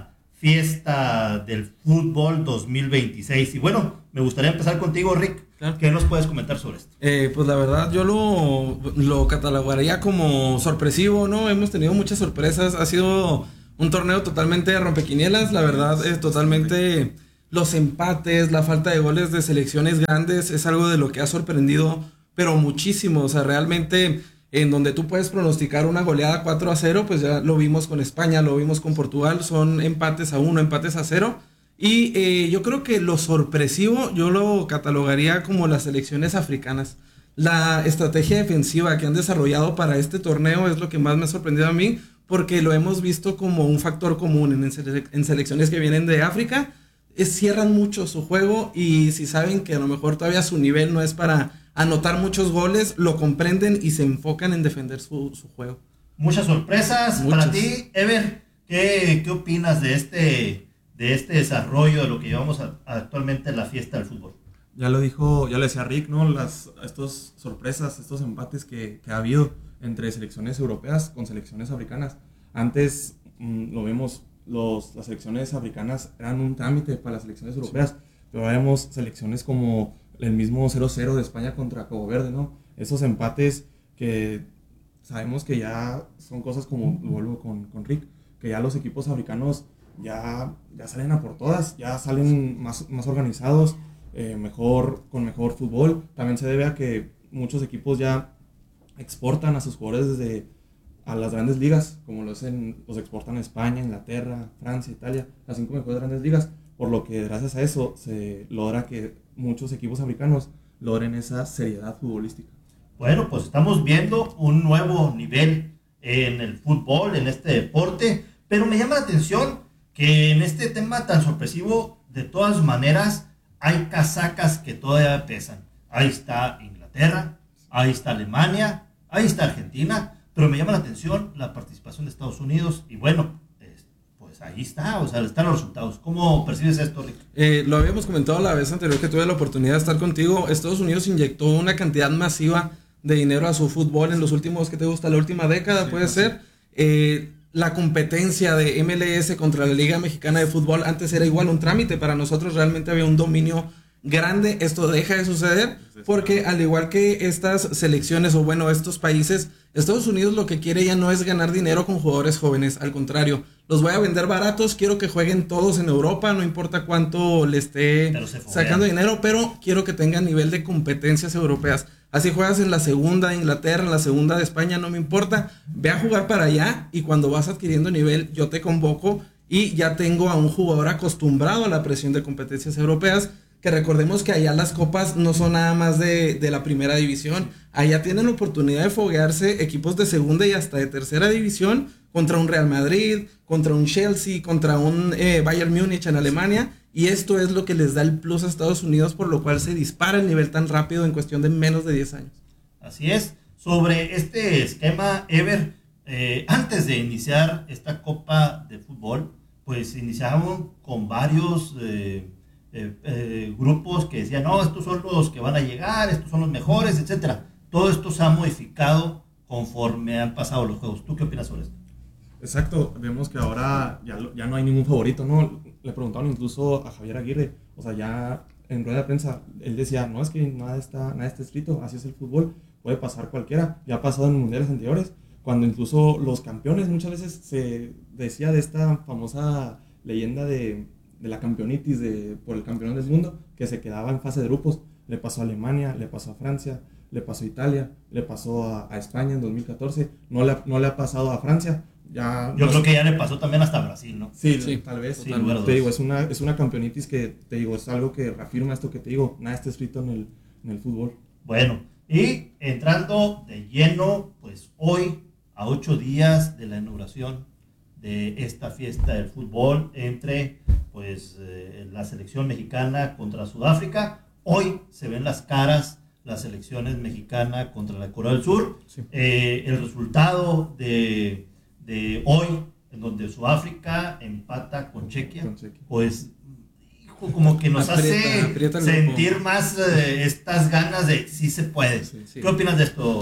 fiesta del fútbol dos mil veintiséis. Y bueno, me gustaría empezar contigo, Rick. Claro. ¿Qué nos puedes comentar sobre esto? Eh, pues la verdad yo lo, lo catalogaría como sorpresivo, ¿no? Hemos tenido muchas sorpresas, ha sido un torneo totalmente rompequinielas, la verdad es totalmente los empates, la falta de goles de selecciones grandes es algo de lo que ha sorprendido, pero muchísimo, o sea, realmente en donde tú puedes pronosticar una goleada cuatro a cero, pues ya lo vimos con España, lo vimos con Portugal, son empates a uno, empates a cero. Y eh, yo creo que lo sorpresivo yo lo catalogaría como las selecciones africanas. La estrategia defensiva que han desarrollado para este torneo es lo que más me ha sorprendido a mí, porque lo hemos visto como un factor común en, sele- en selecciones que vienen de África. Es, cierran mucho su juego y si saben que a lo mejor todavía su nivel no es para anotar muchos goles, lo comprenden y se enfocan en defender su, su juego. Muchas sorpresas. Muchas. Para ti, Ever, ¿qué, qué opinas de este... de este desarrollo de lo que llevamos a, a actualmente en la fiesta del fútbol? Ya lo dijo, ya lo decía Rick, ¿no? Las estos sorpresas, estos empates que, que ha habido entre selecciones europeas con selecciones africanas. Antes mmm, lo vemos, los, las selecciones africanas eran un trámite para las selecciones europeas, sí. Pero ahora vemos selecciones como el mismo cero cero de España contra Cabo Verde, ¿no? Esos empates que sabemos que ya son cosas como, lo vuelvo con, con Rick, que ya los equipos africanos Ya, ya salen a por todas, ya salen más, más organizados, eh, mejor, con mejor fútbol. También se debe a que muchos equipos ya exportan a sus jugadores desde a las grandes ligas, como lo hacen, los exportan a España, Inglaterra, Francia, Italia, las cinco mejores grandes ligas, por lo que gracias a eso se logra que muchos equipos africanos logren esa seriedad futbolística. Bueno, pues estamos viendo un nuevo nivel en el fútbol, en este deporte, pero me llama la atención que en este tema tan sorpresivo, de todas maneras, hay casacas que todavía pesan. Ahí está Inglaterra, ahí está Alemania, ahí está Argentina, pero me llama la atención la participación de Estados Unidos, y bueno, pues ahí está, o sea, están los resultados. ¿Cómo percibes esto, Rick? Eh, lo habíamos comentado la vez anterior que tuve la oportunidad de estar contigo. Estados Unidos inyectó una cantidad masiva de dinero a su fútbol en los últimos, ¿qué te gusta? La última década, sí, puede ser. Sí. Eh, La competencia de M L S contra la Liga Mexicana de Fútbol antes era igual un trámite. Para nosotros realmente había un dominio grande. Esto deja de suceder porque al igual que estas selecciones o bueno, estos países, Estados Unidos lo que quiere ya no es ganar dinero con jugadores jóvenes. Al contrario, los voy a vender baratos. Quiero que jueguen todos en Europa, no importa cuánto le esté sacando dinero, pero quiero que tengan nivel de competencias europeas. Así juegas en la segunda de Inglaterra, en la segunda de España, no me importa. Ve a jugar para allá y cuando vas adquiriendo nivel, yo te convoco y ya tengo a un jugador acostumbrado a la presión de competencias europeas. Que recordemos que allá las copas no son nada más de, de la primera división. Allá tienen la oportunidad de foguearse equipos de segunda y hasta de tercera división contra un Real Madrid, contra un Chelsea, contra un eh, Bayern Múnich en Alemania. Y esto es lo que les da el plus a Estados Unidos, por lo cual se dispara el nivel tan rápido en cuestión de menos de diez años. Así es. Sobre este esquema, Ever, eh, antes de iniciar esta Copa de Fútbol, pues iniciaron con varios eh, eh, eh, grupos que decían, no, estos son los que van a llegar, estos son los mejores, etcétera. Todo esto se ha modificado conforme han pasado los juegos. ¿Tú qué opinas sobre esto? Exacto, vemos que ahora ya, ya no hay ningún favorito, ¿no? Le preguntaron incluso a Javier Aguirre, o sea, ya en rueda de prensa, él decía, no, es que nada está, nada está escrito, así es el fútbol, puede pasar cualquiera, ya ha pasado en mundiales anteriores, cuando incluso los campeones, muchas veces se decía de esta famosa leyenda de, de la campeonitis de, por el campeón del mundo, que se quedaba en fase de grupos, le pasó a Alemania, le pasó a Francia, le pasó a Italia, le pasó a, a España en dos mil catorce, no le, no le ha pasado a Francia. Ya, Yo no creo sé. que ya le pasó también hasta Brasil, ¿no? Sí, sí, tal vez. Sí, te digo, es una, es una campeonitis que, te digo, es algo que reafirma esto que te digo, nada está escrito en el, en el fútbol. Bueno, y entrando de lleno, pues hoy, a ocho días de la inauguración de esta fiesta del fútbol entre pues eh, la selección mexicana contra Sudáfrica, hoy se ven las caras las selecciones mexicana contra la Corea del Sur. Sí. Eh, el resultado de... de hoy, en donde Sudáfrica empata con Chequia, con Chequia. Pues hijo, como que nos aprieta, hace aprieta sentir grupo. más eh, estas ganas de sí se puede. Sí, sí. ¿Qué opinas de esto,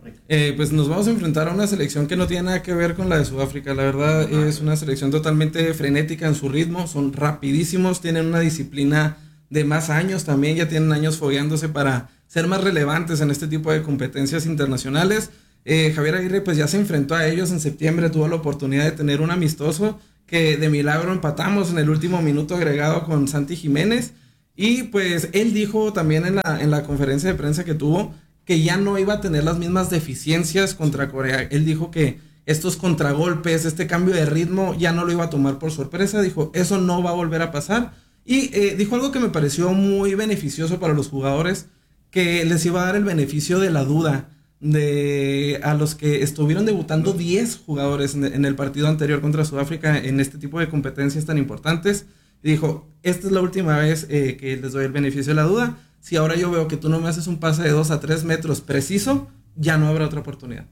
Eh, pues nos vamos a enfrentar a una selección que no tiene nada que ver con la de Sudáfrica. La verdad es una selección totalmente frenética en su ritmo, son rapidísimos, tienen una disciplina de más años también, ya tienen años fogueándose para ser más relevantes en este tipo de competencias internacionales. Eh, Javier Aguirre pues ya se enfrentó a ellos en septiembre, tuvo la oportunidad de tener un amistoso que de milagro empatamos en el último minuto agregado con Santi Jiménez, y pues él dijo también en la, en la conferencia de prensa que tuvo que ya no iba a tener las mismas deficiencias contra Corea. Él dijo que estos contragolpes, este cambio de ritmo ya no lo iba a tomar por sorpresa, dijo eso no va a volver a pasar, y eh, dijo algo que me pareció muy beneficioso para los jugadores, que les iba a dar el beneficio de la duda de a los que estuvieron debutando diez jugadores en, en el partido anterior contra Sudáfrica en este tipo de competencias tan importantes. Y dijo, esta es la última vez eh, que les doy el beneficio de la duda. Si ahora yo veo que tú no me haces un pase de dos a tres metros preciso, ya no habrá otra oportunidad.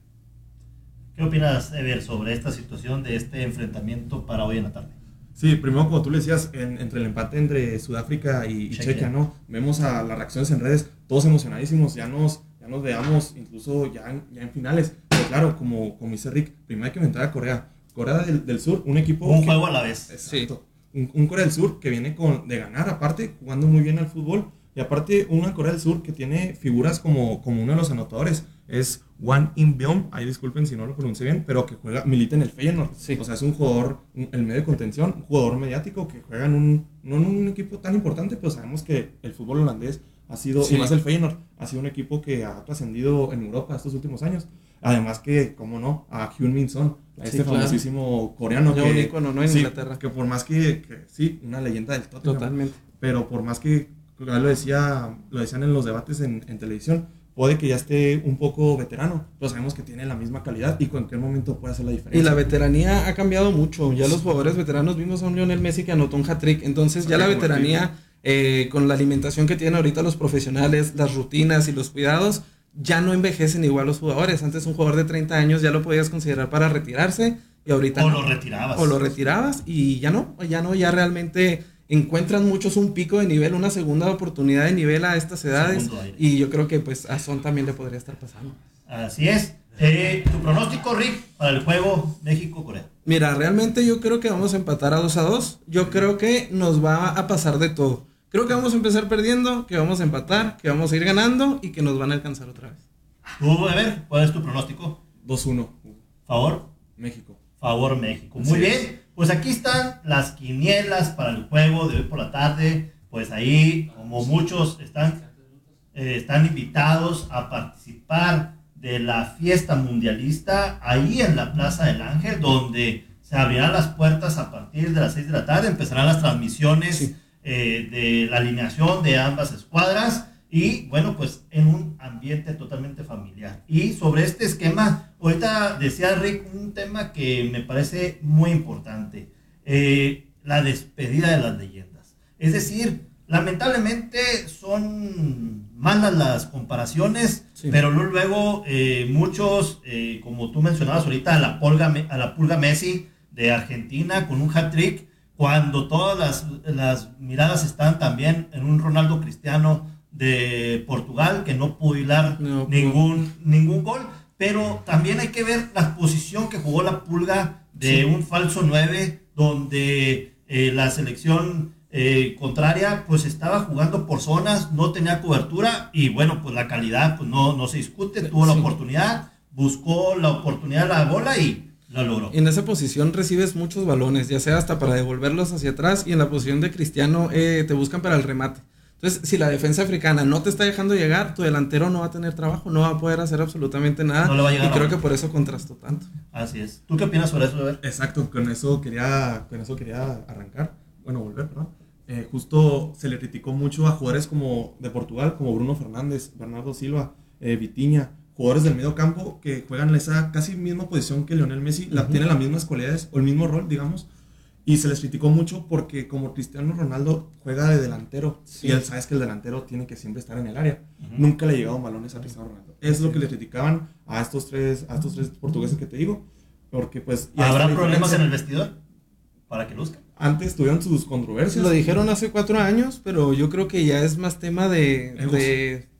¿Qué opinas, Ever, sobre esta situación de este enfrentamiento para hoy en la tarde? Sí, primero como tú le decías, en, entre el empate entre Sudáfrica y, y Chequia, Chequia, ¿no? Vemos a las reacciones en redes, todos emocionadísimos, ya nos, ya nos veamos incluso ya en, ya en finales. Pero claro, como, como dice Rick, primero hay que enfrentar a Corea. Corea del, del Sur, un equipo... Un que, juego a la vez. Exacto. Sí. Un, un Corea del Sur que viene con, de ganar, aparte, jugando muy bien al fútbol. Y aparte, una Corea del Sur que tiene figuras como, como uno de los anotadores. Es Hwang In-beom, ahí disculpen si no lo pronuncié bien, pero que juega, milita en el Feyenoord. Sí. O sea, es un jugador, un, el medio de contención, un jugador mediático que juega en un, no en un equipo tan importante, pero sabemos que el fútbol holandés ha sido, sí. y más el Feyenoord, ha sido un equipo que ha trascendido en Europa estos últimos años. Además que, cómo no, a Heung-min Son, a este sí, claro. famosísimo coreano ya que, un ícono, ¿no? En sí, Inglaterra. Que por más que, que, sí, una leyenda del Tottenham. Totalmente. Pero por más que, lo decía, lo decían en los debates en, en televisión, puede que ya esté un poco veterano, pero sabemos que tiene la misma calidad y con qué momento puede hacer la diferencia. Y la veteranía ha cambiado mucho, ya los jugadores veteranos, vimos a un Lionel Messi que anotó un hat-trick, entonces ya la veteranía, eh, con la alimentación que tienen ahorita los profesionales, las rutinas y los cuidados, ya no envejecen igual los jugadores. Antes un jugador de treinta años ya lo podías considerar para retirarse y ahorita o no. lo retirabas. O lo retirabas y ya no, ya no, ya realmente encuentran muchos un pico de nivel, una segunda oportunidad de nivel a estas edades, y yo creo que pues a Son también le podría estar pasando. Así es. Eh, ¿Tu pronóstico, Rick, para el juego México-Corea? Mira, realmente yo creo que vamos a empatar a dos a dos. Yo creo que nos va a pasar de todo. Creo que vamos a empezar perdiendo, que vamos a empatar, que vamos a ir ganando y que nos van a alcanzar otra vez. Tú, a ver, ¿cuál es tu pronóstico? dos uno. ¿Favor? México. Favor México. Muy sí. bien. Pues aquí están las quinielas para el juego de hoy por la tarde. Pues ahí, como muchos están, eh, están invitados a participar de la fiesta mundialista ahí en la Plaza del Ángel, donde se abrirán las puertas a partir de las seis de la tarde. Empezarán las transmisiones sí. eh, de la alineación de ambas escuadras. Y bueno, pues en un ambiente totalmente familiar. Y sobre este esquema, ahorita decía Rick un tema que me parece muy importante, eh, la despedida de las leyendas. Es decir, lamentablemente son malas las comparaciones, sí. pero luego eh, muchos, eh, como tú mencionabas ahorita, a la, pulga, a la pulga Messi de Argentina con un hat-trick, cuando todas las, las miradas están también en un Ronaldo Cristiano de Portugal, que no pudo hilar no, ningún, ningún gol, pero también hay que ver la posición que jugó la pulga de sí. un falso nueve, donde eh, la selección eh, contraria pues estaba jugando por zonas, no tenía cobertura, y bueno, pues la calidad pues no, no se discute, tuvo sí. la oportunidad, buscó la oportunidad de la bola y la logró. En esa posición recibes muchos balones, ya sea hasta para devolverlos hacia atrás, y en la posición de Cristiano eh, te buscan para el remate. Entonces, si la defensa africana no te está dejando llegar, tu delantero no va a tener trabajo, no va a poder hacer absolutamente nada. No le va a llegar, y creo no. que por eso contrastó tanto. Así es. ¿Tú qué opinas sobre eso, Ver? Exacto, con eso quería, con eso quería arrancar. Bueno, volver, perdón. Eh, justo se le criticó mucho a jugadores como de Portugal, como Bruno Fernández, Bernardo Silva, eh, Vitinha, jugadores del medio campo que juegan esa casi misma posición que Lionel Messi, uh-huh. la, tienen las mismas cualidades o el mismo rol, digamos. Y se les criticó mucho porque como Cristiano Ronaldo juega de delantero, sí. y él sabes que el delantero tiene que siempre estar en el área. Uh-huh. Nunca le llegaban balones a Cristiano Ronaldo. Es lo que le criticaban a estos tres, a estos tres portugueses que te digo. Porque pues... ¿Habrá problemas en el vestidor para que luzcan? Antes tuvieron sus controversias. Lo dijeron hace cuatro años, pero yo creo que ya es más tema de... de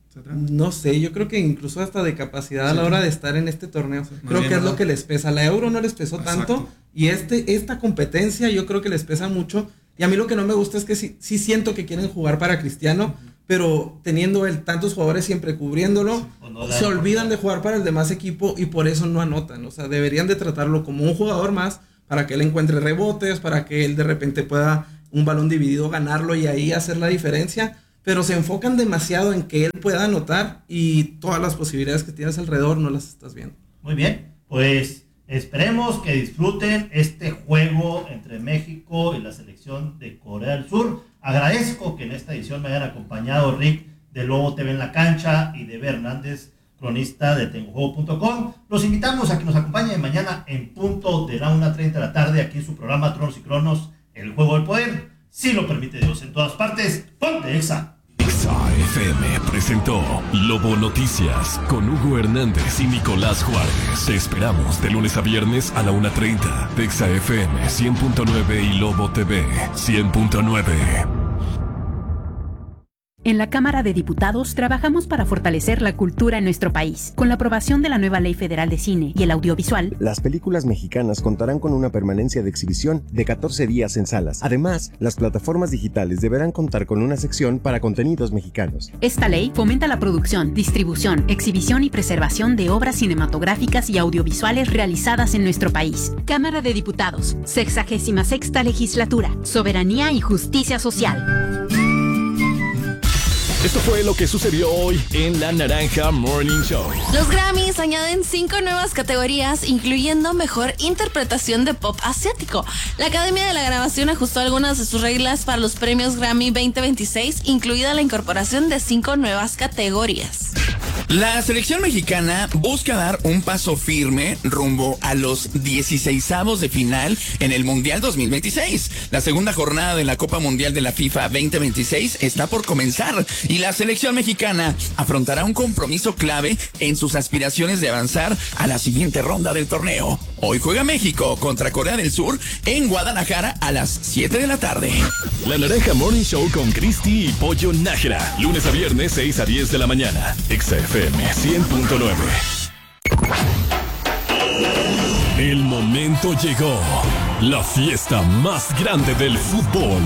No sé, yo creo que incluso hasta de capacidad sí, a la hora de estar en este torneo. Sí, creo que es lo que les pesa. La Euro no les pesó Exacto. tanto y este esta competencia yo creo que les pesa mucho. Y a mí lo que no me gusta es que sí, sí siento que quieren jugar para Cristiano, uh-huh. pero teniendo el, tantos jugadores siempre cubriéndolo, sí, no se olvidan de jugar para el demás equipo y por eso no anotan. O sea, deberían de tratarlo como un jugador más para que él encuentre rebotes, para que él de repente pueda un balón dividido ganarlo y ahí hacer la diferencia. Pero se enfocan demasiado en que él pueda anotar y todas las posibilidades que tienes alrededor no las estás viendo. Muy bien, pues esperemos que disfruten este juego entre México y la selección de Corea del Sur. Agradezco que en esta edición me hayan acompañado Rick de Lobo T V en la cancha y de B. Hernández, cronista de tengo juego punto com. Los invitamos a que nos acompañen mañana en punto de la una treinta de la tarde aquí en su programa Tronos y Cronos, el juego del poder. Si lo permite Dios, en todas partes, ponte Exa. Exa F M presentó Lobo Noticias con Hugo Hernández y Nicolás Juárez. Te esperamos de lunes a viernes a la una treinta. Exa F M cien punto nueve y Lobo T V cien punto nueve. En la Cámara de Diputados trabajamos para fortalecer la cultura en nuestro país. Con la aprobación de la nueva Ley Federal de Cine y el Audiovisual, las películas mexicanas contarán con una permanencia de exhibición de catorce días en salas. Además, las plataformas digitales deberán contar con una sección para contenidos mexicanos. Esta ley fomenta la producción, distribución, exhibición y preservación de obras cinematográficas y audiovisuales realizadas en nuestro país. Cámara de Diputados, sexagésima sexta legislatura, soberanía y justicia social. Esto fue lo que sucedió hoy en La Naranja Morning Show. Los Grammys añaden cinco nuevas categorías, incluyendo mejor interpretación de pop asiático. La Academia de la Grabación ajustó algunas de sus reglas para los premios Grammy veinte veintiséis, incluida la incorporación de cinco nuevas categorías. La selección mexicana busca dar un paso firme rumbo a los dieciseisavos de final en el Mundial dos mil veintiséis. La segunda jornada de la Copa Mundial de la FIFA veinte veintiséis está por comenzar y la selección mexicana afrontará un compromiso clave en sus aspiraciones de avanzar a la siguiente ronda del torneo. Hoy juega México contra Corea del Sur en Guadalajara a las siete de la tarde. La Naranja Morning Show con Cristi y Pollo Nájera. Lunes a viernes, seis a diez de la mañana. Exa F M cien punto nueve. El momento llegó. La fiesta más grande del fútbol.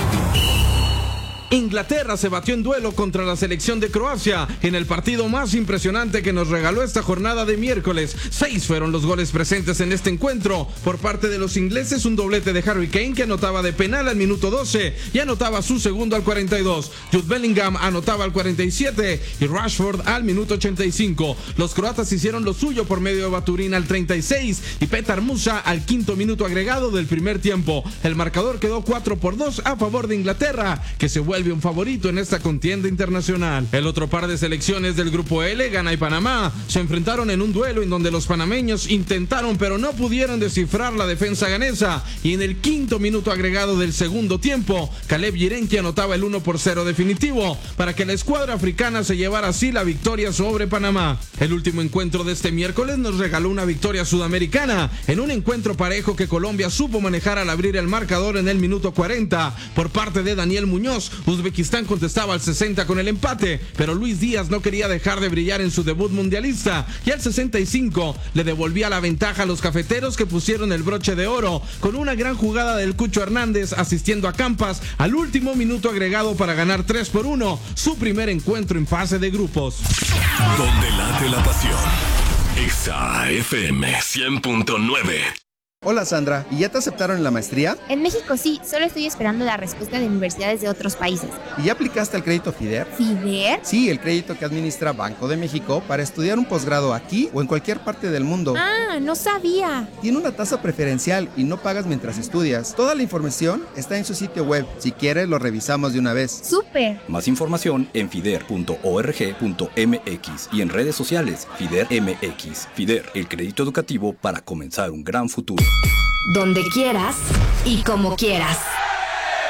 Inglaterra se batió en duelo contra la selección de Croacia en el partido más impresionante que nos regaló esta jornada de miércoles. Seis fueron los goles presentes en este encuentro. Por parte de los ingleses, un doblete de Harry Kane que anotaba de penal al minuto doce y anotaba su segundo al cuarenta y dos. Jude Bellingham anotaba al cuarenta y siete y Rashford al minuto ochenta y cinco. Los croatas hicieron lo suyo por medio de Baturín al treinta y seis y Petar Musa al quinto minuto agregado del primer tiempo. El marcador quedó cuatro por dos a favor de Inglaterra, que se vuelve un favorito en esta contienda internacional. El otro par de selecciones del grupo L, Ghana y Panamá, se enfrentaron en un duelo en donde los panameños intentaron pero no pudieron descifrar la defensa ganesa y en el quinto minuto agregado del segundo tiempo, Caleb Yirenki anotaba el uno por cero definitivo para que la escuadra africana se llevara así la victoria sobre Panamá. El último encuentro de este miércoles nos regaló una victoria sudamericana en un encuentro parejo que Colombia supo manejar al abrir el marcador en el minuto cuarenta por parte de Daniel Muñoz. Uzbekistán contestaba al sesenta con el empate, pero Luis Díaz no quería dejar de brillar en su debut mundialista y al sesenta y cinco le devolvía la ventaja a los cafeteros, que pusieron el broche de oro con una gran jugada del Cucho Hernández asistiendo a Campas al último minuto agregado para ganar tres por uno, su primer encuentro en fase de grupos. Donde late la pasión. Exa F M cien punto nueve. Hola Sandra, ¿y ya te aceptaron en la maestría? En México sí, solo estoy esperando la respuesta de universidades de otros países. ¿Y ya aplicaste al crédito FIDER? ¿FIDER? Sí, el crédito que administra Banco de México para estudiar un posgrado aquí o en cualquier parte del mundo. Ah, no sabía. Tiene una tasa preferencial y no pagas mientras estudias. Toda la información está en su sitio web. Si quieres, lo revisamos de una vez. ¡Súper! Más información en fider punto org punto m x y en redes sociales FIDER M X. FIDER, el crédito educativo para comenzar un gran futuro. Donde quieras y como quieras.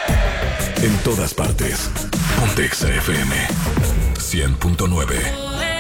En todas partes. Ponte Exa F M cien punto nueve.